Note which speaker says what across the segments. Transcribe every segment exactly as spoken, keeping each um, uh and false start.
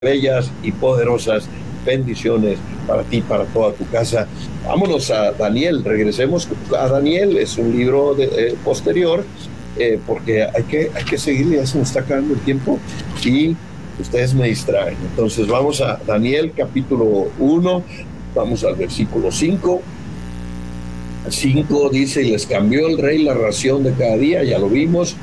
Speaker 1: bellas y poderosas bendiciones para ti, para toda tu casa. Vámonos a Daniel, regresemos a Daniel, es un libro de, eh, posterior, eh, porque hay que, hay que seguirle, ya se nos está acabando el tiempo y ustedes me distraen. Entonces vamos a Daniel capítulo uno, vamos al versículo cinco. cinco dice, y les cambió el rey la ración de cada día, ya lo vimos,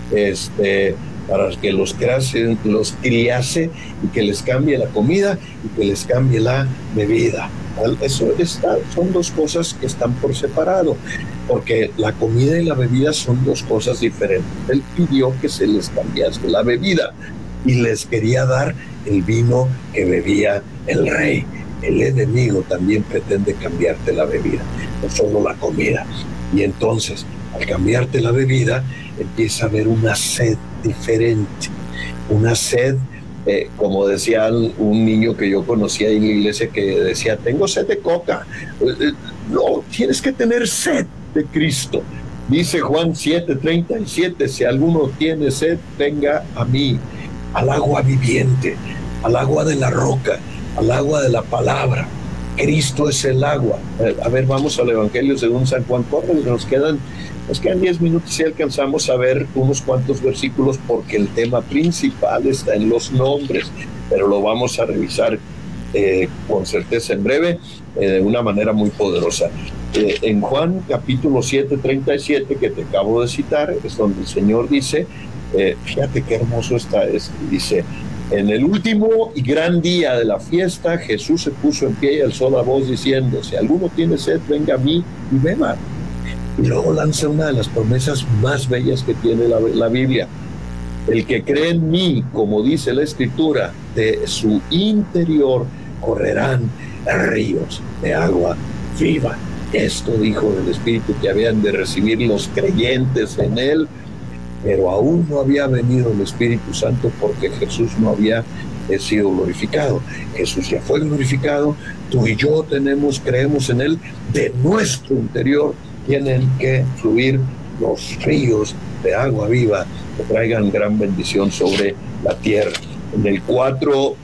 Speaker 1: este... para que los criase, los criase y que les cambie la comida y que les cambie la bebida. Eso está, son dos cosas que están por separado, porque la comida y la bebida son dos cosas diferentes. Él pidió que se les cambiase la bebida y les quería dar el vino que bebía el rey. El enemigo también pretende cambiarte la bebida, no solo la comida. Y entonces, al cambiarte la bebida, empieza a haber una sed diferente, una sed, eh, como decía un niño que yo conocía en la iglesia que decía, tengo sed de coca. Eh, no, tienes que tener sed de Cristo. Dice Juan siete treinta y siete, si alguno tiene sed, venga a mí, al agua viviente, al agua de la roca, al agua de la palabra. Cristo es el agua. A ver, vamos al Evangelio según San Juan. Corre, nos quedan Nos quedan diez minutos y alcanzamos a ver unos cuantos versículos porque el tema principal está en los nombres, pero lo vamos a revisar eh, con certeza en breve, eh, de una manera muy poderosa. Eh, en Juan capítulo siete treinta y siete, que te acabo de citar, es donde el Señor dice, eh, fíjate qué hermoso está, es, dice, en el último y gran día de la fiesta, Jesús se puso en pie y alzó la voz diciendo, si alguno tiene sed, venga a mí y beba. Y luego lanza una de las promesas más bellas que tiene la, la Biblia. El que cree en mí, como dice la Escritura, de su interior correrán ríos de agua viva. Esto dijo del Espíritu que habían de recibir los creyentes en él, pero aún no había venido el Espíritu Santo porque Jesús no había sido glorificado. Jesús ya fue glorificado, tú y yo tenemos, creemos en él, de nuestro interior tienen que fluir los ríos de agua viva que traigan gran bendición sobre la tierra. En el cuatro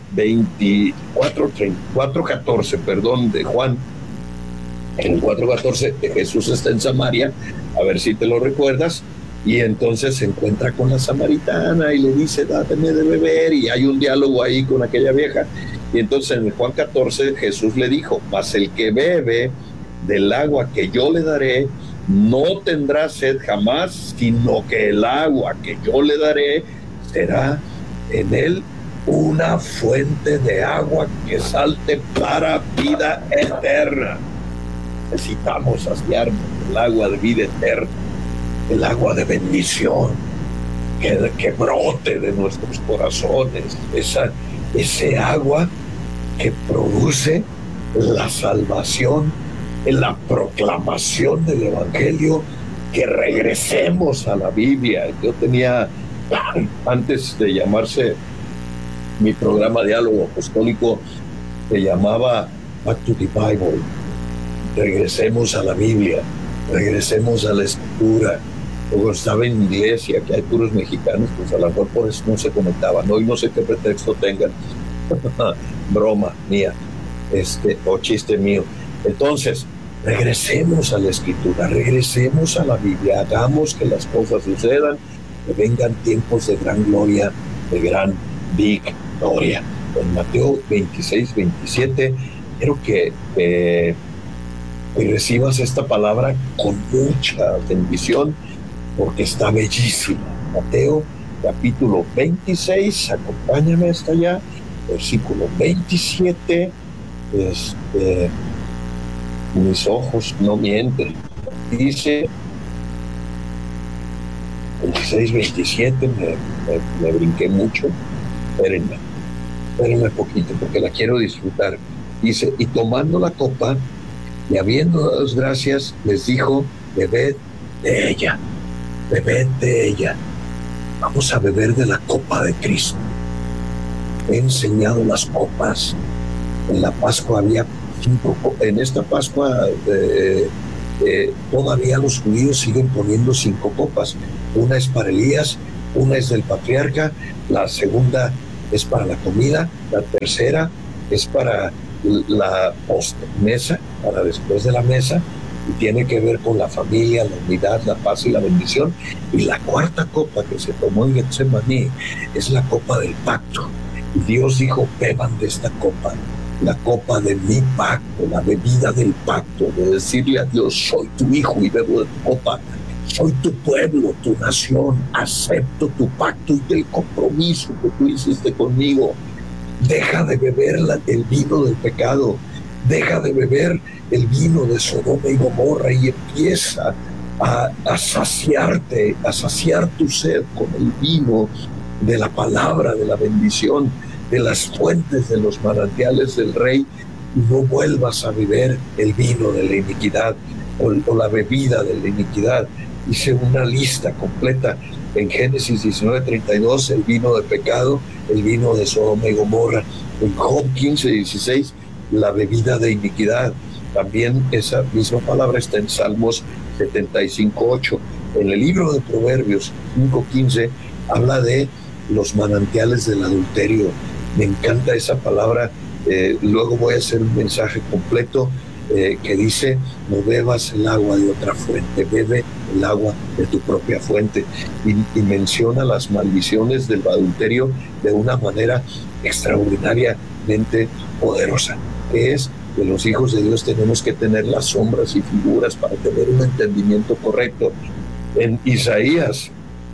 Speaker 1: catorce, perdón, de Juan, en el cuatro catorce, Jesús está en Samaria, a ver si te lo recuerdas, y entonces se encuentra con la samaritana y le dice, dáteme de beber, y hay un diálogo ahí con aquella vieja. Y entonces en el Juan catorce Jesús le dijo, mas el que bebe del agua que yo le daré, no tendrá sed jamás, sino que el agua que yo le daré será en él una fuente de agua que salte para vida eterna. Necesitamos saciarnos del agua de vida eterna, el agua de bendición, que, que brote de nuestros corazones, esa, ese agua que produce la salvación, en la proclamación del Evangelio, que regresemos a la Biblia. Yo tenía, antes de llamarse mi programa Diálogo Apostólico, se llamaba Back to the Bible. Regresemos a la Biblia, regresemos a la Escritura. Luego estaba en inglés y aquí hay puros mexicanos, pues a lo mejor por eso no se conectaban. Hoy no sé qué pretexto tengan. Broma mía, este, o chiste mío. Entonces, regresemos a la Escritura, regresemos a la Biblia, hagamos que las cosas sucedan, que vengan tiempos de gran gloria, de gran victoria. En Mateo veintiséis veintisiete, quiero que, eh, que recibas esta palabra con mucha bendición, porque está bellísima. Mateo capítulo veintiséis, acompáñame hasta allá, versículo veintisiete, este... mis ojos no mienten. Dice veintiséis veintisiete, me, me, me brinqué mucho. Espérenme, espérenme poquito porque la quiero disfrutar. Dice, y tomando la copa y habiendo dado gracias, les dijo, bebed de ella, bebed de ella. Vamos a beber de la copa de Cristo. He enseñado las copas. En la Pascua había Cinco, en esta Pascua eh, eh, todavía los judíos siguen poniendo cinco copas. Una es para Elías, una es del patriarca, la segunda es para la comida, la tercera es para la post-mesa, para después de la mesa, y tiene que ver con la familia, la unidad, la paz y la bendición. Y la cuarta copa que se tomó en Getsemaní es la copa del pacto. Y Dios dijo, beban de esta copa, la copa de mi pacto, la bebida del pacto, de decirle a Dios, soy tu hijo y bebo de tu copa, soy tu pueblo, tu nación, acepto tu pacto y el compromiso que tú hiciste conmigo. Deja de beber la, el vino del pecado, deja de beber el vino de Sodoma y Gomorra y empieza a, a saciarte, a saciar tu sed con el vino de la palabra, de la bendición, de las fuentes de los manantiales del Rey. No vuelvas a beber el vino de la iniquidad o, o la bebida de la iniquidad. Hice una lista completa en Génesis diecinueve treinta y dos, el vino de pecado, el vino de Sodoma y Gomorra. En Job quince dieciséis, la bebida de iniquidad. También esa misma palabra está en Salmos setenta y cinco ocho. En el libro de Proverbios cinco quince habla de los manantiales del adulterio. Me encanta esa palabra. Eh, luego voy a hacer un mensaje completo eh, que dice, no bebas el agua de otra fuente, bebe el agua de tu propia fuente. Y, y menciona las maldiciones del adulterio de una manera extraordinariamente poderosa, que es que los hijos de Dios tenemos que tener las sombras y figuras para tener un entendimiento correcto. En Isaías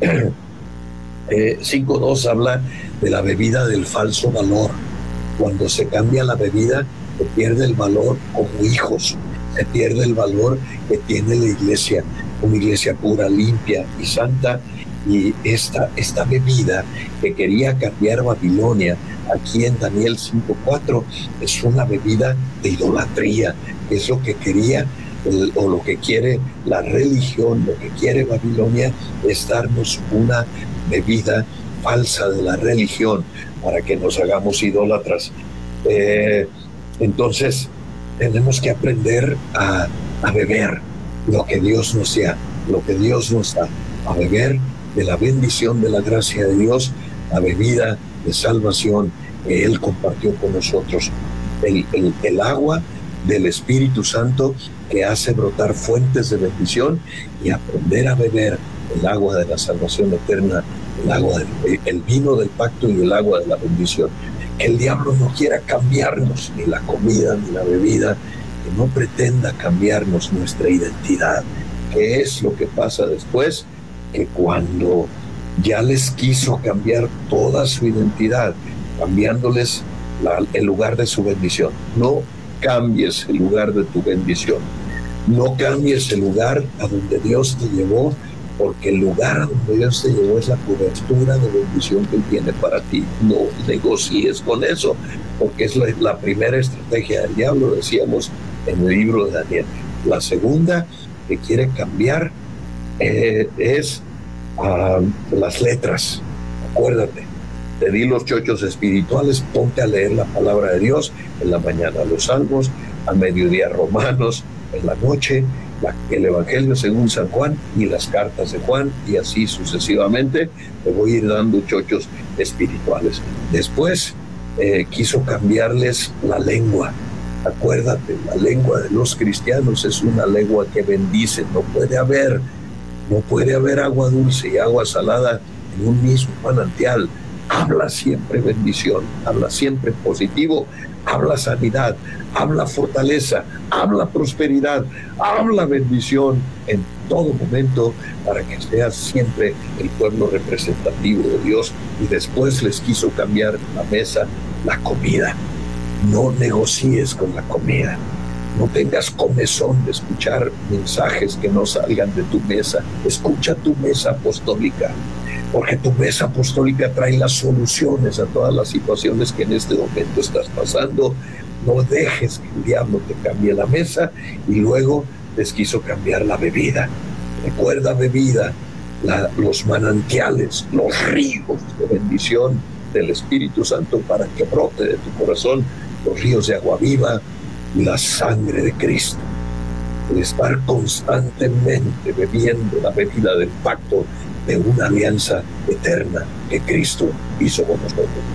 Speaker 1: eh, cinco dos habla de la bebida del falso valor. Cuando se cambia la bebida, se pierde el valor como hijos, se pierde el valor que tiene la iglesia, una iglesia pura, limpia y santa. Y esta, esta bebida que quería cambiar Babilonia, aquí en Daniel cinco cuatro, es una bebida de idolatría, es lo que quería el, o lo que quiere la religión, lo que quiere Babilonia es darnos una bebida falsa de la religión para que nos hagamos idólatras. Eh, entonces tenemos que aprender a, a beber lo que Dios nos da, lo que Dios nos da, a beber de la bendición de la gracia de Dios, la bebida de salvación que Él compartió con nosotros, el, el, el agua del Espíritu Santo que hace brotar fuentes de bendición, y aprender a beber el agua de la salvación eterna, el agua del, el vino del pacto y el agua de la bendición. Que el diablo no quiera cambiarnos ni la comida ni la bebida, que no pretenda cambiarnos nuestra identidad. ¿Qué es lo que pasa después? Que cuando ya les quiso cambiar toda su identidad, cambiándoles la, el lugar de su bendición. No cambies el lugar de tu bendición. No cambies el lugar a donde Dios te llevó, porque el lugar a donde Dios te llevó es la cobertura de bendición que Él tiene para ti. No negocies con eso, porque es la, la primera estrategia del diablo, decíamos en el libro de Daniel. La segunda que quiere cambiar eh, es uh, las letras. Acuérdate, te di los chochos espirituales, ponte a leer la palabra de Dios en la mañana, los salmos, a mediodía Romanos, en la noche la, el Evangelio según San Juan y las cartas de Juan, y así sucesivamente. Te voy a ir dando chochos espirituales. Después eh, quiso cambiarles la lengua. Acuérdate, la lengua de los cristianos es una lengua que bendice. No puede haber, no puede haber agua dulce y agua salada en un mismo manantial. Habla siempre bendición, habla siempre positivo, habla sanidad, habla fortaleza, habla prosperidad, habla bendición en todo momento, para que seas siempre el pueblo representativo de Dios. Y después les quiso cambiar la mesa, la comida. No negocies con la comida. No tengas comezón de escuchar mensajes que no salgan de tu mesa. Escucha tu mesa apostólica, porque tu mesa apostólica trae las soluciones a todas las situaciones que en este momento estás pasando. No dejes que el diablo te cambie la mesa y luego les quiso cambiar la bebida. Recuerda, bebida, la, los manantiales, los ríos de bendición del Espíritu Santo, para que brote de tu corazón los ríos de agua viva y la sangre de Cristo. El estar constantemente bebiendo la bebida del pacto de una alianza eterna que Cristo hizo con nosotros.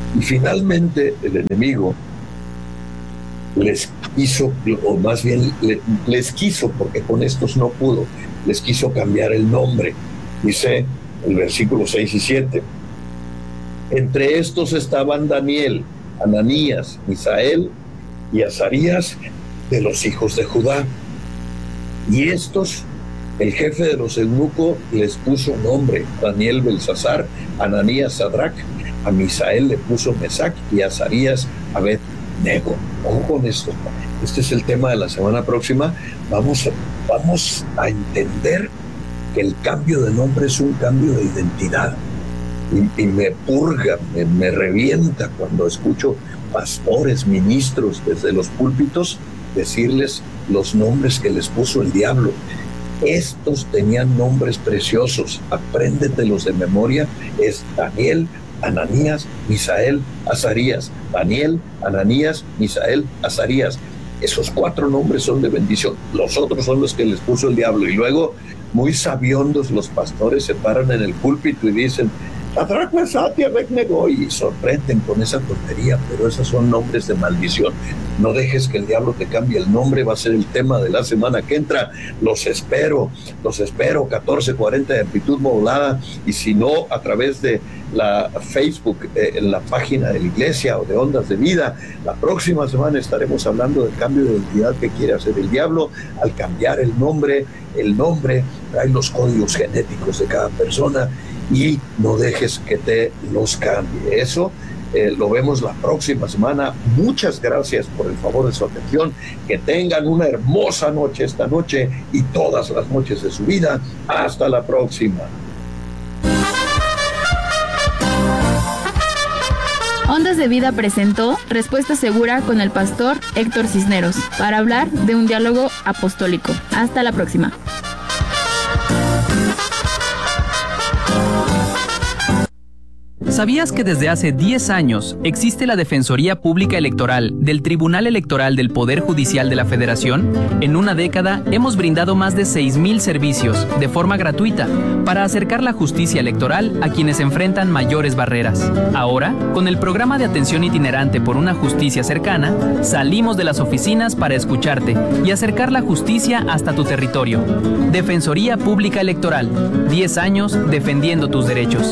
Speaker 1: Y finalmente el enemigo les quiso, o más bien les quiso, porque con estos no pudo, les quiso cambiar el nombre. Dice el versículo seis y siete: entre estos estaban Daniel, Ananías, Misael y Azarías, de los hijos de Judá. Y estos, el jefe de los eunucos les puso nombre: Daniel, Belsasar; Ananías, Sadrach; a Misael le puso Mesac; y a Azarías, Abed-nego. Ojo con esto. Este es el tema de la semana próxima. Vamos a, vamos a entender que el cambio de nombre es un cambio de identidad. Y, y me purga, me, me revienta cuando escucho pastores, ministros desde los púlpitos decirles los nombres que les puso el diablo. Estos tenían nombres preciosos, apréndetelos de memoria. Es Daniel, Ananías, Misael, Azarías. Daniel, Ananías, Misael, Azarías. Esos cuatro nombres son de bendición. Los otros son los que les puso el diablo. Y luego, muy sabiondos, los pastores se paran en el púlpito y dicen: Sadrach, Mesach y Abed-nego, y sorprenden con esa tontería, pero esos son nombres de maldición. No dejes que el diablo te cambie el nombre. Va a ser el tema de la semana que entra. Los espero, los espero, catorce cuarenta de amplitud modulada, y si no, a través de la Facebook, eh, en la página de la iglesia o de Ondas de Vida. La próxima semana estaremos hablando del cambio de identidad que quiere hacer el diablo al cambiar el nombre. El nombre trae los códigos genéticos de cada persona, y no dejes que te los cambie. Eso eh, lo vemos la próxima semana. Muchas gracias por el favor de su atención. Que tengan una hermosa noche esta noche y todas las noches de su vida. Hasta la próxima.
Speaker 2: Ondas de Vida presentó Respuesta Segura con el pastor Héctor Cisneros, para hablar de un diálogo apostólico. Hasta la próxima.
Speaker 3: ¿Sabías que desde hace diez años existe la Defensoría Pública Electoral del Tribunal Electoral del Poder Judicial de la Federación? En una década hemos brindado más de seis mil servicios de forma gratuita para acercar la justicia electoral a quienes enfrentan mayores barreras. Ahora, con el programa de atención itinerante por una justicia cercana, salimos de las oficinas para escucharte y acercar la justicia hasta tu territorio. Defensoría Pública Electoral, diez años defendiendo tus derechos.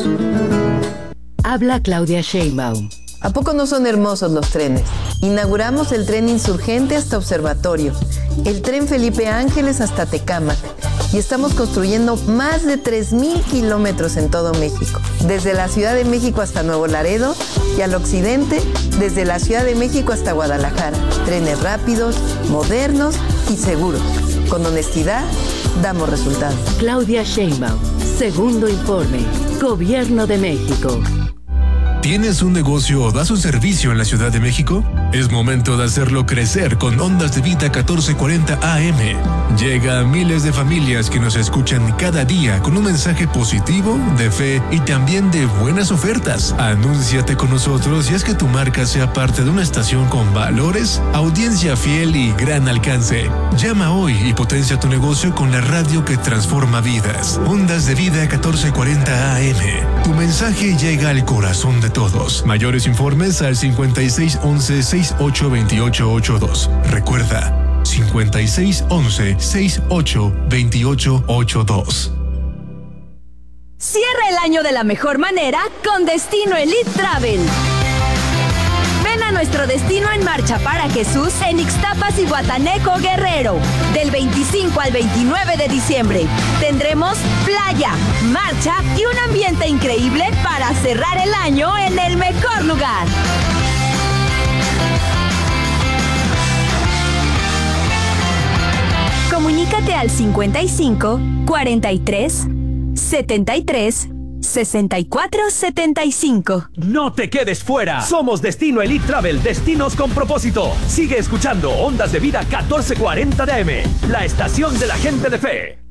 Speaker 4: Habla Claudia Sheinbaum.
Speaker 5: ¿A poco no son hermosos los trenes? Inauguramos el tren Insurgente hasta Observatorio, el tren Felipe Ángeles hasta Tecámac, y estamos construyendo más de tres mil kilómetros en todo México, desde la Ciudad de México hasta Nuevo Laredo, y al occidente, desde la Ciudad de México hasta Guadalajara. Trenes rápidos, modernos y seguros. Con honestidad, damos resultados.
Speaker 4: Claudia Sheinbaum, segundo informe, Gobierno de México.
Speaker 6: ¿Tienes un negocio o das un servicio en la Ciudad de México? Es momento de hacerlo crecer con Ondas de Vida catorce cuarenta A M. Llega a miles de familias que nos escuchan cada día con un mensaje positivo, de fe y también de buenas ofertas. Anúnciate con nosotros y haz que tu marca sea parte de una estación con valores, audiencia fiel y gran alcance. Llama hoy y potencia tu negocio con la radio que transforma vidas. Ondas de Vida catorce cuarenta A M. Tu mensaje llega al corazón de todos. Mayores informes al cincuenta y seis once, sesenta y ocho veintiocho ochenta y dos. Recuerda, cincuenta y seis once, sesenta y ocho veintiocho ochenta y dos.
Speaker 7: Cierra el año de la mejor manera con Destino Elite Travel. Ven a nuestro Destino en Marcha para Jesús en Ixtapas y Guataneco, Guerrero. Del veinticinco al veintinueve de diciembre. Tendremos playa, marcha y un ambiente increíble para cerrar el año en el mejor lugar. Comunícate al cincuenta y cinco, cuarenta y tres, setenta y tres, sesenta y cuatro setenta y cinco.
Speaker 8: No te quedes fuera. Somos Destino Elite Travel, destinos con propósito. Sigue escuchando Ondas de Vida catorce cuarenta D M, la estación de la gente de fe.